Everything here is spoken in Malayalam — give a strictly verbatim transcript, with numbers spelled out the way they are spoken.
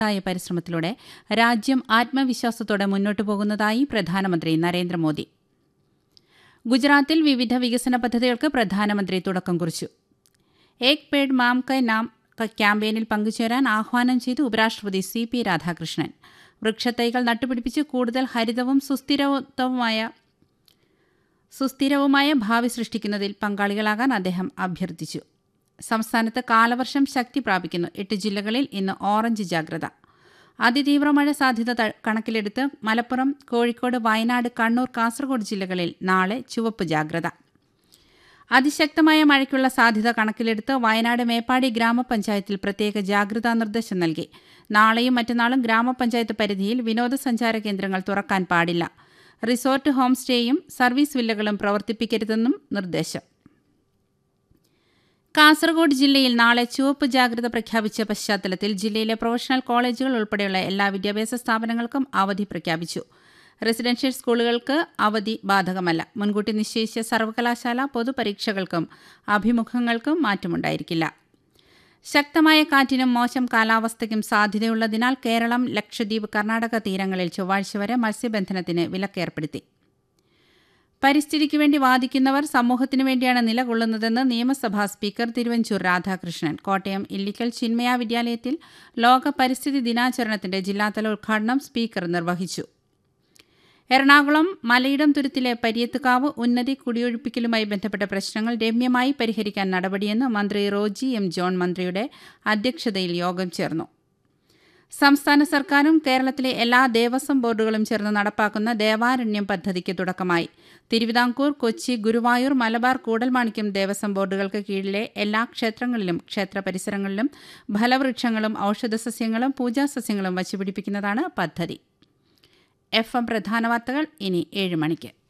ായ പരിശ്രമത്തിലൂടെ രാജ്യം ആത്മവിശ്വാസത്തോടെ മുന്നോട്ടു പോകുന്നതായി പ്രധാനമന്ത്രി നരേന്ദ്രമോദി. ഗുജറാത്തിൽ വിവിധ വികസന പദ്ധതികൾക്ക് പ്രധാനമന്ത്രി തുടക്കം കുറിച്ചു. ഏക് പേഡ് മാം കെ നാം ക്യാമ്പയിനിൽ പങ്കുചേരാൻ ആഹ്വാനം ചെയ്ത് ഉപരാഷ്ട്രപതി സി പി രാധാകൃഷ്ണൻ. വൃക്ഷത്തൈകൾ നട്ടുപിടിപ്പിച്ച് കൂടുതൽ ഹരിതവും സുസ്ഥിരവുമായ സുസ്ഥിരവുമായ ഭാവി സൃഷ്ടിക്കുന്നതിൽ പങ്കാളികളാകാൻ അദ്ദേഹം അഭ്യർത്ഥിച്ചു. സംസ്ഥാനത്ത് കാലവർഷം ശക്തി പ്രാപിക്കുന്നു. എട്ട് ജില്ലകളിൽ ഇന്ന് ഓറഞ്ച് ജാഗ്രത. അതിതീവ്ര മഴ സാധ്യത കണക്കിലെടുത്ത് മലപ്പുറം, കോഴിക്കോട്, വയനാട്, കണ്ണൂർ, കാസർഗോഡ് ജില്ലകളിൽ നാളെ ചുവപ്പ് ജാഗ്രത. അതിശക്തമായ മഴയ്ക്കുള്ള സാധ്യത കണക്കിലെടുത്ത് വയനാട് മേപ്പാടി ഗ്രാമപഞ്ചായത്തിൽ പ്രത്യേക ജാഗ്രതാ നിർദ്ദേശം നൽകി. നാളെയും മറ്റന്നാളും ഗ്രാമപഞ്ചായത്ത് പരിധിയിൽ വിനോദസഞ്ചാര കേന്ദ്രങ്ങൾ തുറക്കാൻ പാടില്ല. റിസോർട്ട്, ഹോം സ്റ്റേയും സർവീസ് വില്ലകളും പ്രവർത്തിപ്പിക്കരുതെന്നും നിർദ്ദേശം. കാസർഗോഡ് ജില്ലയിൽ നാളെ ചുവപ്പ് ജാഗ്രത പ്രഖ്യാപിച്ച പശ്ചാത്തലത്തിൽ ജില്ലയിലെ പ്രൊഫഷണൽ കോളേജുകൾ ഉൾപ്പെടെയുള്ള എല്ലാ വിദ്യാഭ്യാസ സ്ഥാപനങ്ങൾക്കും അവധി പ്രഖ്യാപിച്ചു. റെസിഡൻഷ്യൽ സ്കൂളുകൾക്ക് അവധി ബാധകമല്ല. മുൻകൂട്ടി നിശ്ചയിച്ച സർവകലാശാല പൊതുപരീക്ഷകൾക്കും അഭിമുഖങ്ങൾക്കും മാറ്റമുണ്ടായിരിക്കില്ല. ശക്തമായ കാറ്റിനും മോശം കാലാവസ്ഥയ്ക്കും സാധ്യതയുള്ളതിനാൽ കേരളം, ലക്ഷദ്വീപ്, കർണാടക തീരങ്ങളിൽ ചൊവ്വാഴ്ച വരെ മത്സ്യബന്ധനത്തിന് വിലക്കേർപ്പെടുത്തി. പരിസ്ഥിതിക്ക് വേണ്ടി വാദിക്കുന്നവർ സമൂഹത്തിനു വേണ്ടിയാണ് നിലകൊള്ളുന്നതെന്ന് നിയമസഭാ സ്പീക്കർ തിരുവഞ്ചൂർ രാധാകൃഷ്ണൻ. കോട്ടയം ഇല്ലിക്കൽ ചിന്മയ വിദ്യാലയത്തിൽ ലോക പരിസ്ഥിതി ദിനാചരണത്തിന്റെ ജില്ലാതല ഉദ്ഘാടനം സ്പീക്കർ നിർവഹിച്ചു. എറണാകുളം മലയിടം തുരുത്തിലെ പരിയത്തുകാവ് ഉന്നതി കുടിയൊഴിപ്പിക്കലുമായി ബന്ധപ്പെട്ട പ്രശ്നങ്ങൾ രമ്യമായി പരിഹരിക്കാൻ നടപടിയെന്ന് മന്ത്രി റോജി എം ജോൺ മന്ത്രിയുടെ അധ്യക്ഷതയിൽ യോഗം ചേർന്നു. സംസ്ഥാന സർക്കാരും കേരളത്തിലെ എല്ലാ ദേവസ്വം ബോർഡുകളും ചേർന്ന് നടപ്പാക്കുന്ന ദേവാരണ്യം പദ്ധതിക്ക് തുടക്കമായി. തിരുവിതാംകൂർ, കൊച്ചി, ഗുരുവായൂർ, മലബാർ, കൂടൽമാണിക്യം ദേവസ്വം ബോർഡുകൾക്ക് കീഴിലെ എല്ലാ ക്ഷേത്രങ്ങളിലും ക്ഷേത്ര പരിസരങ്ങളിലും ഫലവൃക്ഷങ്ങളും ഔഷധസസ്യങ്ങളും പൂജാസസ്യങ്ങളും വച്ചുപിടിപ്പിക്കുന്നതാണ് പദ്ധതി. എഫ് എം പ്രധാന വാർത്തകൾ ഇനി ഏഴ് മണിക്ക്.